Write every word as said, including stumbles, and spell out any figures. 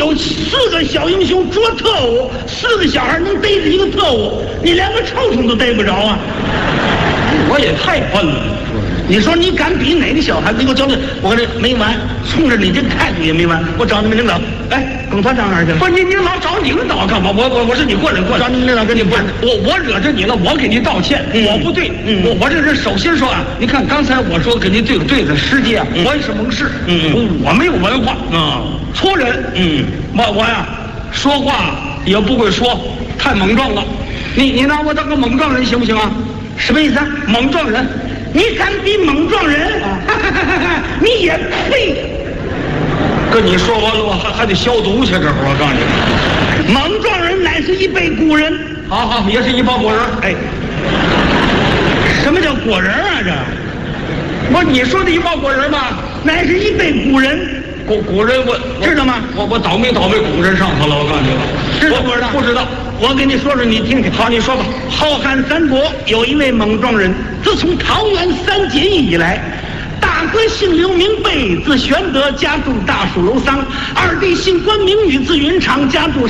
有四个小英雄捉特务，四个小孩能逮着一个特务，你连个臭虫都逮不着啊！ 我也太笨了。 你说你敢比哪个小孩子？你给我交代，我跟这没完，冲着你这个态度也没完。我找你们领导，哎，耿团长哪儿去了？ 不是你你老找领导干嘛？我我我是你过来过来， 找你们领导跟你不是我我惹着你了，我给你道歉， 嗯、 我不对， 嗯、 我我这是首先说啊，你看刚才我说给你对对的时机啊， 嗯、 我也是蒙氏， 嗯嗯，我没有文化啊， 粗人， 嗯， 我我呀说话也不会说，太莽撞了。你你拿我当个莽撞人行不行啊？ 什么意思啊？ 莽撞人。 你敢比莽撞人？啊、你也配！ 跟你说完了，我还还得消毒去，这会儿我告诉你，莽撞人乃是一辈古人。 好好，也是一帮果人。 哎，什么叫果人啊？这， 不，你说的一帮果人吗？ 乃是一辈古人。 古古人我知道吗？ 我我倒霉倒霉古人上头了，我告诉你了， 知道不知道？ 不知道。 我跟你说说，你听听。 好，你说吧。 浩瀚三国有一位莽撞人，自从桃园三结义以来，大哥姓刘名备，字玄德，家住大蜀楼桑；二弟姓关名羽，字云长，家住